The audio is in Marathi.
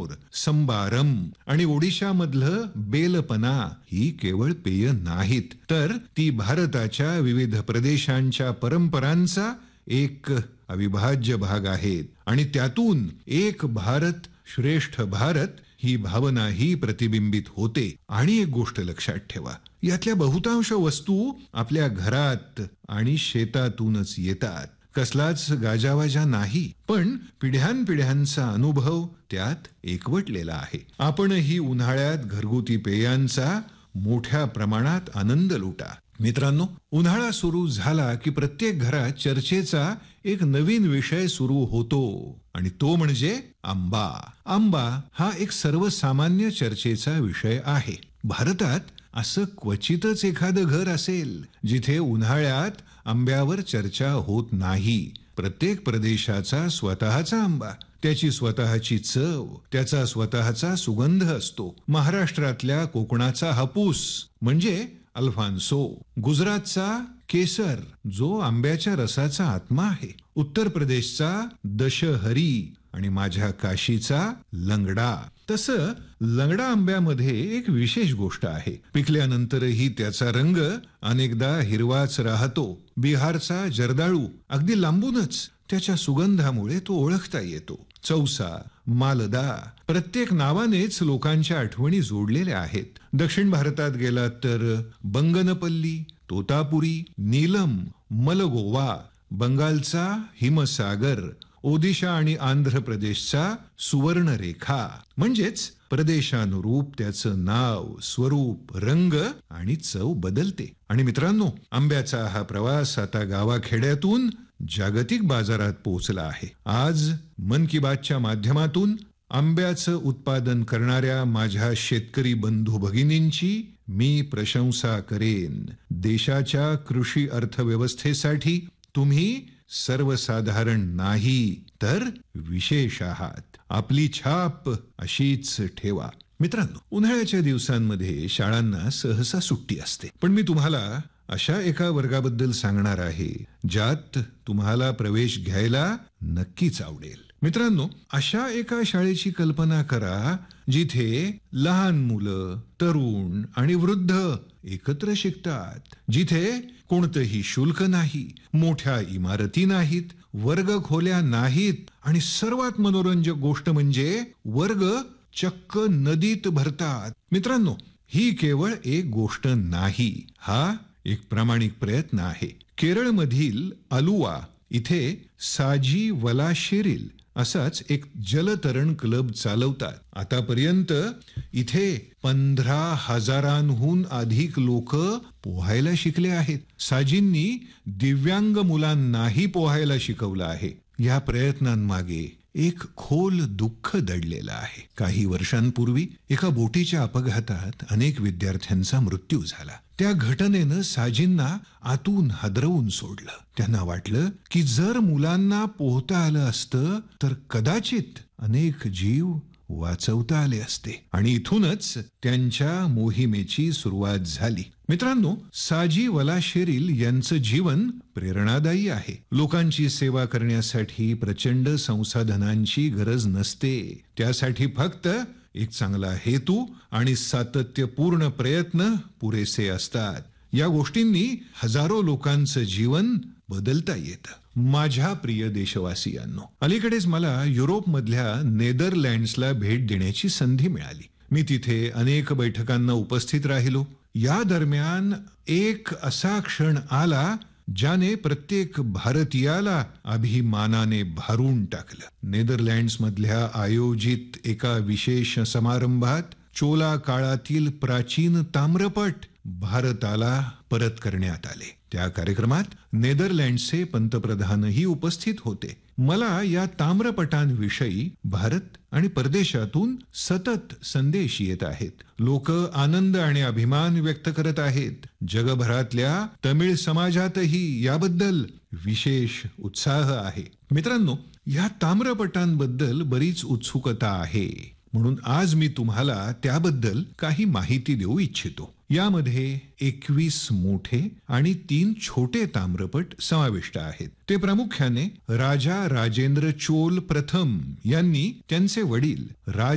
मोर, संबारम आणि ओडिशामधलं बेलपना ही केवळ पेय नाहीत, तर ती भारताच्या विविध प्रदेशांच्या परंपरांचा एक अविभाज्य भाग आहेत आणि त्यातून एक भारत श्रेष्ठ भारत ही भावनाही प्रतिबिंबित होते. आणि एक गोष्ट लक्षात ठेवा, यातल्या बहुतांश वस्तू आपल्या घरात आणि शेतातूनच येतात. कसलाच गाजावाजा नाही, पण पिढ्यानपिढ्यांचा अनुभव त्यात एकवटलेला आहे. आपणही उन्हाळ्यात घरगुती पेयांचा मोठ्या प्रमाणात आनंद लुटा. मित्रांनो, उन्हाळा सुरू झाला की प्रत्येक घरात चर्चेचा एक नवीन विषय सुरू होतो आणि तो म्हणजे आंबा. आंबा हा एक सर्वसामान्य चर्चेचा विषय आहे. भारतात असं क्वचितच एखादं घर असेल जिथे उन्हाळ्यात आंब्यावर चर्चा होत नाही. प्रत्येक प्रदेशाचा स्वतःचा आंबा, त्याची स्वतःची चव, त्याचा स्वतःचा सुगंध असतो. महाराष्ट्रातल्या कोकणाचा हापूस म्हणजे अल्फान्सो, गुजरातचा केसर जो आंब्याच्या रसाचा आत्मा आहे, उत्तर प्रदेशचा दशहरी आणि माझ्या काशीचा लंगडा. तसं लंगडा आंब्यामध्ये एक विशेष गोष्ट आहे. पिकल्यानंतरही त्याचा रंग अनेकदा हिरवाच राहतो. बिहारचा जर्दाळू अगदी लांबूनच त्याच्या सुगंधामुळे तो ओळखता येतो. चौसा, मालदा, प्रत्येक नावानेच लोकांच्या आठवणी जोडलेल्या आहेत. दक्षिण भारतात गेलात तर बंगनपल्ली, तोतापुरी, नीलम, मलगोवा, बंगालचा हिमसागर, ओदिशा आणि आंध्र प्रदेशचा सुवर्णरेखा. म्हणजेच प्रदेशानुरूप त्याचं नाव, स्वरूप, रंग आणि चव बदलते. आणि मित्रांनो, आंब्याचा हा प्रवास आता गावाखेड्यातून जागतिक बाजारात पोहोचला आहे. आज मन की बातच्या माध्यमातून आंब्याचं उत्पादन करणाऱ्या माझ्या शेतकरी बंधू भगिनींची मी प्रशंसा करेन. देशाच्या कृषी अर्थव्यवस्थेसाठी तुम्ही सर्वसाधारण नाही तर विशेष आहात. आपली छाप अशीच ठेवा. मित्रांनो, उन्हाळ्याच्या दिवसांमध्ये शाळांना सहसा सुट्टी असते, पण मी तुम्हाला अशा एका वर्गाबद्दल सांगणार आहे ज्यात तुम्हाला प्रवेश घ्यायला नक्कीच आवडेल. मित्रांनो, अशा एका शाळेची कल्पना करा जिथे लहान मुलं, तरुण आणि वृद्ध एकत्र शिकतात, जिथे कोणतंही शुल्क नाही, मोठ्या इमारती नाहीत, वर्ग खोल्या नाहीत आणि सर्वात मनोरंजक गोष्ट म्हणजे वर्ग चक्क नदीत भरतात. मित्रांनो, ही केवळ एक गोष्ट नाही, हा एक प्रामाणिक प्रयत्न आहे. केरळमधील अलुवा इथे साजी वलाशेरिल असाच एक जलतरण क्लब चालवतात. आतापर्यंत इथे 15,000हून अधिक लोक पोहायला शिकले आहेत. साजींनी दिव्यांग मुलांनाही पोहायला शिकवलं आहे. या प्रयत्नांमागे एक खोल दुःख दडलेलं आहे. काही वर्षांपूर्वी एका बोटीच्या अपघातात अनेक विद्यार्थ्यांचा मृत्यू झाला. त्या घटनेनं साजींना आतून हादरवून सोडलं. त्यांना वाटलं की जर मुलांना पोहता आलं असतं तर कदाचित अनेक जीव वाचवता आले असते. आणि इथूनच त्यांच्या मोहिमेची सुरुवात झाली. मित्रांनो, साजी वलाशेरिल यांचं जीवन प्रेरणादायी आहे. लोकांची सेवा करण्यासाठी प्रचंड संसाधनांची गरज नसते. त्यासाठी फक्त एक चांगला हेतू आणि सातत्यपूर्ण प्रयत्न पुरेसे असतात. या गोष्टींनी हजारो लोकांचं जीवन बदलता येतं. माझ्या प्रिय देशवासियांनो, अलीकडेच मला युरोपमधल्या नेदरलँड्सला भेट देण्याची संधी मिळाली. मी तिथे अनेक बैठकांना उपस्थित राहिलो. या दरम्यान एक असा क्षण आला ज्याने प्रत्येक भारतीयाला अभिमानाने भारून टाकलं. नेदरलँड्समधल्या आयोजित एका विशेष समारंभात चोला काळातील प्राचीन ताम्रपट भारताला परत करण्यात आले. त्या कार्यक्रमात नेदरलँड्सचे पंतप्रधानही उपस्थित होते. मला या ताम्रपटांविषयी भारत आणि परदेशातून सतत संदेश येत आहेत. लोक आनंद आणि अभिमान व्यक्त करत आहेत. जगभरातल्या तमिळ समाजातही याबद्दल विशेष उत्साह आहे. मित्रांनो, या ताम्रपटांबद्दल बरीच उत्सुकता आहे, म्हणून आज मी तुम्हाला त्याबद्दल काही माहिती देऊ इच्छितो. यामध्ये 21 मोठे आणि 3 छोटे ताम्रपट समाविष्ट आहेत. ते प्रामुख्याने राजा राजेंद्र चोल प्रथम यांनी त्यांचे वडील